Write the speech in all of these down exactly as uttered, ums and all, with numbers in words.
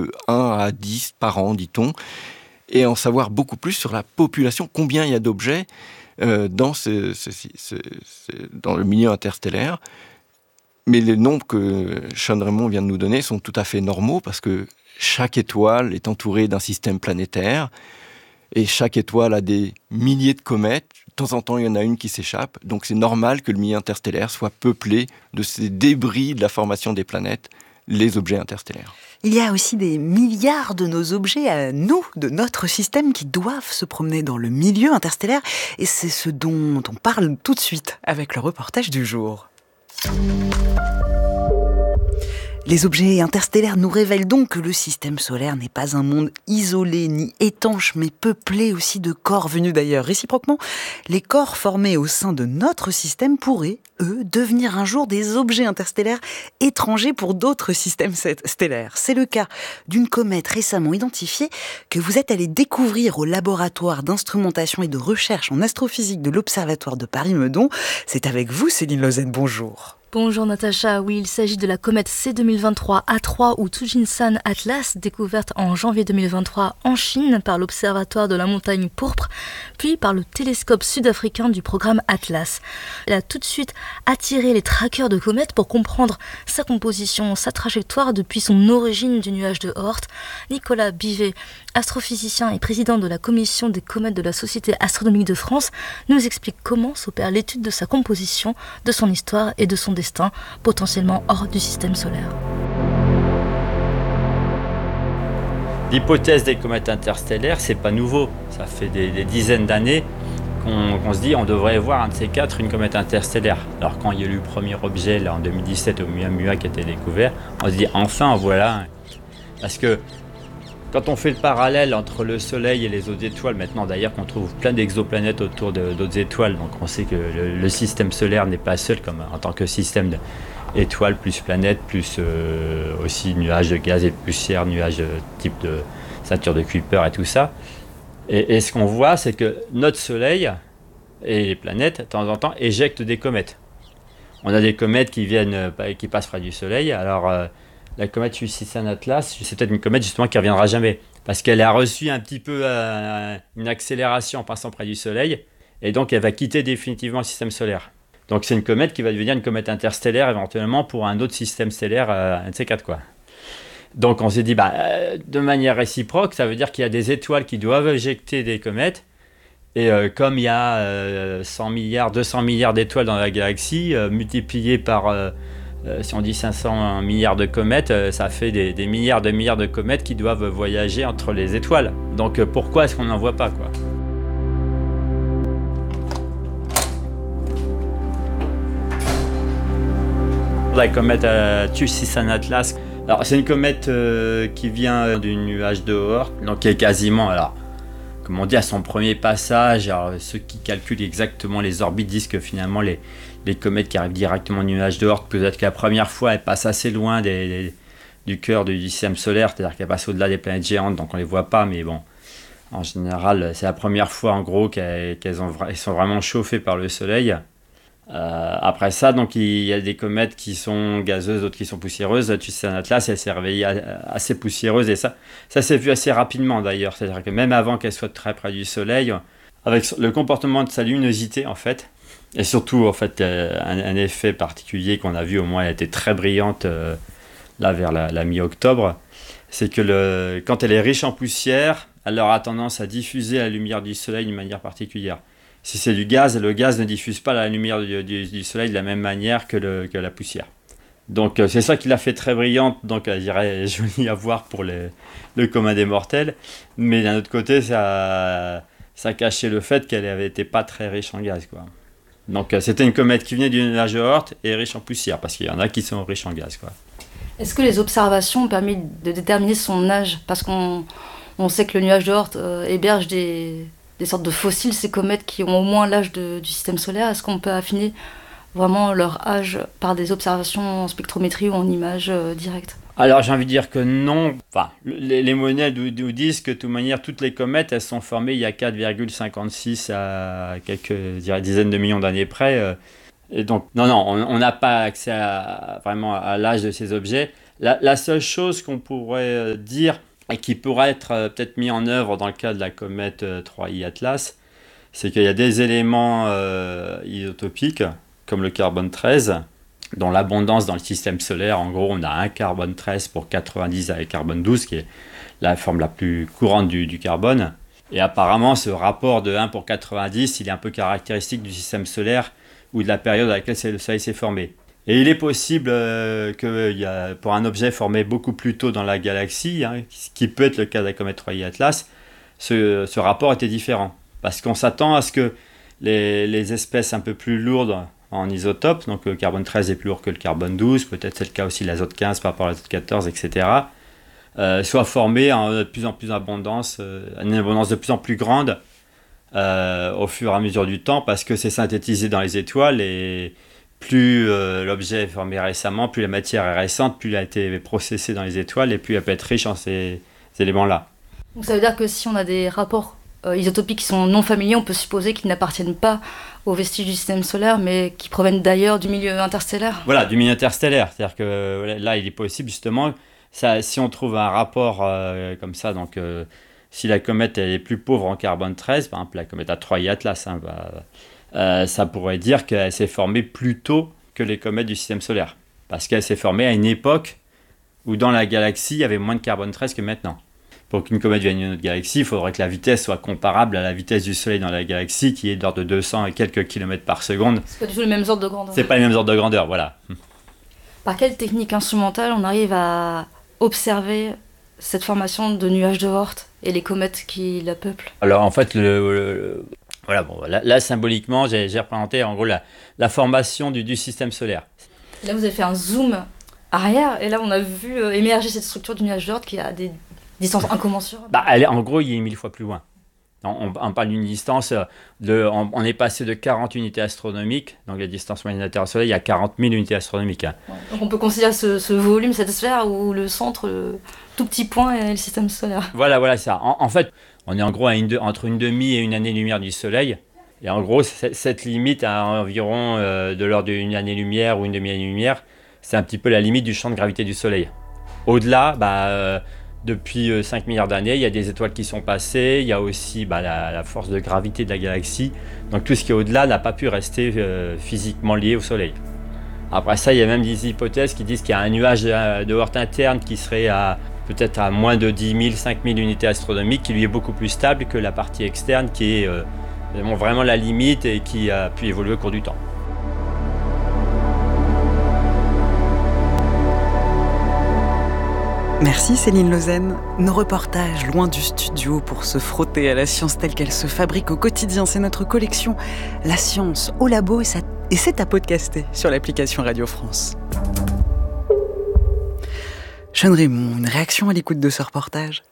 de un à dix par an, dit-on, et en savoir beaucoup plus sur la population, combien il y a d'objets euh, dans, ce, ce, ce, ce, dans le milieu interstellaire. Mais les nombres que Sean Raymond vient de nous donner sont tout à fait normaux, parce que chaque étoile est entourée d'un système planétaire, et chaque étoile a des milliers de comètes. De temps en temps, il y en a une qui s'échappe. Donc c'est normal que le milieu interstellaire soit peuplé de ces débris de la formation des planètes, les objets interstellaires. Il y a aussi des milliards de nos objets à nous, de notre système, qui doivent se promener dans le milieu interstellaire. Et c'est ce dont on parle tout de suite avec le reportage du jour. Les objets interstellaires nous révèlent donc que le système solaire n'est pas un monde isolé ni étanche, mais peuplé aussi de corps venus d'ailleurs. Réciproquement, les corps formés au sein de notre système pourraient, eux, devenir un jour des objets interstellaires étrangers pour d'autres systèmes stellaires. C'est le cas d'une comète récemment identifiée que vous êtes allé découvrir au laboratoire d'instrumentation et de recherche en astrophysique de l'Observatoire de Paris-Meudon. C'est avec vous, Céline Lozen, bonjour. Bonjour Natacha, oui, il s'agit de la comète C deux mille vingt-trois A trois ou Tujinsan Atlas, découverte en janvier deux mille vingt-trois en Chine par l'Observatoire de la montagne pourpre, puis par le télescope sud-africain du programme Atlas. Elle a tout de suite attiré les traqueurs de comètes pour comprendre sa composition, sa trajectoire depuis son origine du nuage de Oort. Nicolas Bivet, astrophysicien et président de la commission des comètes de la Société astronomique de France, nous explique comment s'opère l'étude de sa composition, de son histoire et de son destin, potentiellement hors du système solaire. L'hypothèse des comètes interstellaires, c'est pas nouveau. Ça fait des, des dizaines d'années qu'on, qu'on se dit on devrait voir un de ces quatre une comète interstellaire. Alors quand il y a eu le premier objet là, en deux mille dix-sept au Oumuamua qui a été découvert, on se dit enfin en voilà un. Parce que quand on fait le parallèle entre le Soleil et les autres étoiles, maintenant d'ailleurs qu'on trouve plein d'exoplanètes autour de, d'autres étoiles, donc on sait que le, le système solaire n'est pas seul comme, en tant que système d'étoiles plus planètes, plus euh, aussi nuages de gaz et de poussière, nuages de type de ceinture de Kuiper et tout ça. Et, et ce qu'on voit, c'est que notre Soleil et les planètes, de temps en temps, éjectent des comètes. On a des comètes qui viennent, qui passent près du Soleil, alors... Euh, la comète Tujinsan Atlas, c'est peut-être une comète justement qui ne reviendra jamais. Parce qu'elle a reçu un petit peu euh, une accélération en passant près du Soleil. Et donc elle va quitter définitivement le système solaire. Donc c'est une comète qui va devenir une comète interstellaire éventuellement pour un autre système stellaire, euh, un de ces quatre quoi. Donc on s'est dit, bah, euh, de manière réciproque, ça veut dire qu'il y a des étoiles qui doivent éjecter des comètes. Et euh, comme il y a euh, cent milliards, deux cents milliards d'étoiles dans la galaxie, euh, multipliées par... Euh, Euh, si on dit cinq cents milliards de comètes, euh, ça fait des, des milliards de milliards de comètes qui doivent voyager entre les étoiles. Donc euh, pourquoi est-ce qu'on n'en voit pas quoi ? La comète euh, Tujinsan Atlas, alors c'est une comète euh, qui vient du nuage de Oort, donc qui est quasiment, alors, comme on dit, à son premier passage. Alors, ceux qui calculent exactement les orbites disent que finalement les Les comètes qui arrivent directement au nuage de Oort, peut-être que la première fois, elles passent assez loin des, des, du cœur du système solaire, c'est-à-dire qu'elles passent au-delà des planètes géantes, donc on ne les voit pas, mais bon, en général, c'est la première fois, en gros, qu'elles, qu'elles, ont, elles sont vraiment chauffées par le Soleil. Euh, après ça, donc, il y a des comètes qui sont gazeuses, d'autres qui sont poussiéreuses. Tujinsan Atlas, elle s'est réveillée assez poussiéreuse, et ça, ça s'est vu assez rapidement, d'ailleurs, c'est-à-dire que même avant qu'elle soit très près du Soleil, avec le comportement de sa luminosité, en fait, et surtout, en fait, un, un effet particulier qu'on a vu, au moins, elle était très brillante euh, là vers la, la mi-octobre, c'est que le, quand elle est riche en poussière, elle aura tendance à diffuser la lumière du Soleil d'une manière particulière. Si c'est du gaz, le gaz ne diffuse pas la lumière du, du, du Soleil de la même manière que, le, que la poussière. Donc c'est ça qui l'a fait très brillante, donc je dirais jolie à voir pour les, le commun des mortels, mais d'un autre côté, ça, ça cachait le fait qu'elle n'avait été pas très riche en gaz, quoi. Donc c'était une comète qui venait du nuage de Oort et riche en poussière, parce qu'il y en a qui sont riches en gaz, quoi. Est-ce que les observations ont permis de déterminer son âge ? Parce qu'on on sait que le nuage de Oort euh, héberge des, des sortes de fossiles, ces comètes qui ont au moins l'âge de, du système solaire. Est-ce qu'on peut affiner vraiment leur âge par des observations en spectrométrie ou en images euh, directes ? Alors j'ai envie de dire que non. Enfin, les, les modèles nous, nous disent que de toute manière, toutes les comètes, elles sont formées il y a quatre virgule cinquante-six à quelques je dirais, dizaines de millions d'années près. Et donc, non, non, on n'a pas accès à, vraiment à l'âge de ces objets. La, la seule chose qu'on pourrait dire et qui pourrait être euh, peut-être mis en œuvre dans le cas de la comète euh, trois I Atlas, c'est qu'il y a des éléments euh, isotopiques, comme le carbone treize, dont l'abondance dans le système solaire, en gros, on a un carbone treize pour quatre-vingt-dix avec carbone douze, qui est la forme la plus courante du, du carbone. Et apparemment, ce rapport de un pour quatre-vingt-dix, il est un peu caractéristique du système solaire ou de la période à laquelle le Soleil s'est formé. Et il est possible euh, que y a, pour un objet formé beaucoup plus tôt dans la galaxie, hein, ce qui peut être le cas de la comète trois I Atlas, ce, ce rapport était différent. Parce qu'on s'attend à ce que les, les espèces un peu plus lourdes en isotopes, donc le carbone treize est plus lourd que le carbone douze, peut-être c'est le cas aussi de l'azote quinze par rapport à l'azote quatorze, et cetera, euh, soient formés en de plus en plus abondance, euh, une abondance de plus en plus grande euh, au fur et à mesure du temps, parce que c'est synthétisé dans les étoiles et plus euh, l'objet est formé récemment, plus la matière est récente, plus elle a été processée dans les étoiles et plus elle peut être riche en ces, ces éléments-là. Donc ça veut dire que si on a des rapports euh, isotopiques qui sont non familiers, on peut supposer qu'ils n'appartiennent pas aux vestiges du système solaire, mais qui proviennent d'ailleurs du milieu interstellaire. Voilà, du milieu interstellaire. C'est-à-dire que là, il est possible justement, ça, si on trouve un rapport euh, comme ça, donc euh, si la comète elle est plus pauvre en carbone treize, par exemple la comète à trois I Atlas, hein, bah, Euh, ça pourrait dire qu'elle s'est formée plus tôt que les comètes du système solaire. Parce qu'elle s'est formée à une époque où dans la galaxie, il y avait moins de carbone treize que maintenant. Pour qu'une comète vienne d'une autre galaxie, il faudrait que la vitesse soit comparable à la vitesse du Soleil dans la galaxie, qui est d'ordre de deux cents et quelques kilomètres par seconde. C'est pas du tout les mêmes ordres de grandeur. C'est pas les mêmes ordres de grandeur, voilà. Par quelle technique instrumentale on arrive à observer cette formation de nuages de Oort et les comètes qui la peuplent? Alors en fait, le... le Voilà, bon, là, là symboliquement, j'ai, j'ai représenté en gros la, la formation du, du système solaire. Là, vous avez fait un zoom arrière, et là, on a vu euh, émerger cette structure du nuage d'Oort qui a des distances incommensurables. Bah, elle est, en gros, il est mille fois plus loin. On, on, on parle d'une distance, de, on, on est passé de quarante unités astronomiques, donc la distance moyenne de la Terre au Soleil, à quarante mille unités astronomiques. Hein. Ouais, donc on peut considérer ce, ce volume, cette sphère, où le centre, le tout petit point, est le système solaire. Voilà, voilà ça. En, en fait, on est en gros à une de, entre une demi et une année-lumière du Soleil. Et en gros, cette limite à environ euh, de l'ordre d'une année-lumière ou une demi-année-lumière, c'est un petit peu la limite du champ de gravité du Soleil. Au-delà, bah, euh, depuis euh, cinq milliards d'années, il y a des étoiles qui sont passées, il y a aussi bah, la, la force de gravité de la galaxie. Donc tout ce qui est au-delà n'a pas pu rester euh, physiquement lié au Soleil. Après ça, il y a même des hypothèses qui disent qu'il y a un nuage de Oort interne qui serait à peut-être à moins de dix mille, cinq mille unités astronomiques, qui lui est beaucoup plus stable que la partie externe qui est euh, vraiment la limite et qui a pu évoluer au cours du temps. Merci Céline Lausanne. Nos reportages loin du studio pour se frotter à la science telle qu'elle se fabrique au quotidien, c'est notre collection La Science au Labo et, ça, et c'est à podcaster sur l'application Radio France. Jeanne Raymond, une réaction à l'écoute de ce reportage?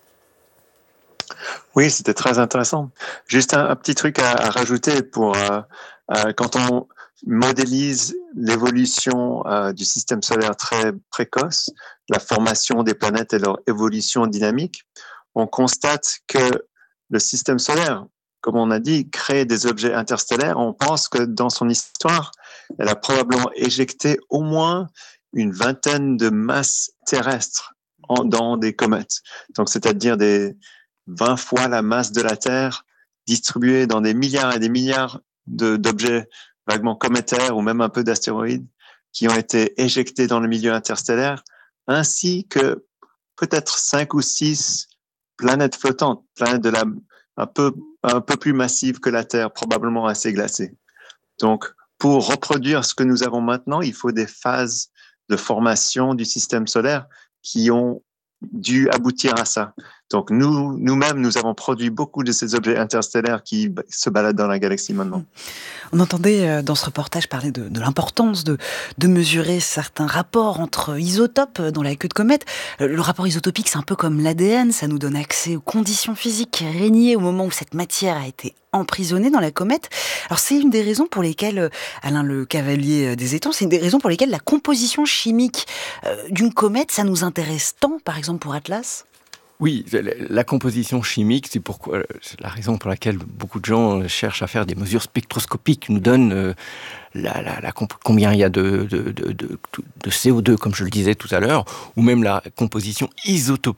Oui, c'était très intéressant. Juste un, un petit truc à, à rajouter pour euh, euh, quand on modélise l'évolution euh, du système solaire très précoce, la formation des planètes et leur évolution dynamique, on constate que le système solaire, comme on a dit, crée des objets interstellaires. On pense que dans son histoire, elle a probablement éjecté au moins une vingtaine de masses terrestres en, dans des comètes. Donc, c'est-à-dire des vingt fois la masse de la Terre distribuée dans des milliards et des milliards de, d'objets vaguement cométaires ou même un peu d'astéroïdes qui ont été éjectés dans le milieu interstellaire, ainsi que peut-être cinq ou six planètes flottantes, planètes de la, un peu, un peu plus massives que la Terre, probablement assez glacées. Donc, pour reproduire ce que nous avons maintenant, il faut des phases de formation du système solaire qui ont dû aboutir à ça. Donc nous, nous-mêmes, nous avons produit beaucoup de ces objets interstellaires qui se baladent dans la galaxie maintenant. On entendait dans ce reportage parler de, de l'importance de, de mesurer certains rapports entre isotopes dans la queue de comète. Le rapport isotopique, c'est un peu comme l'A D N, ça nous donne accès aux conditions physiques qui régnaient au moment où cette matière a été emprisonnée dans la comète. Alors c'est une des raisons pour lesquelles, Alain Le Cavalier des Étangs, c'est une des raisons pour lesquelles la composition chimique d'une comète, ça nous intéresse tant, par exemple pour Atlas ? Oui, la composition chimique, c'est pourquoi c'est la raison pour laquelle beaucoup de gens cherchent à faire des mesures spectroscopiques, nous donnent euh, la, la, la, combien il y a de, de, de, de, de C O deux, comme je le disais tout à l'heure, ou même la composition isotopique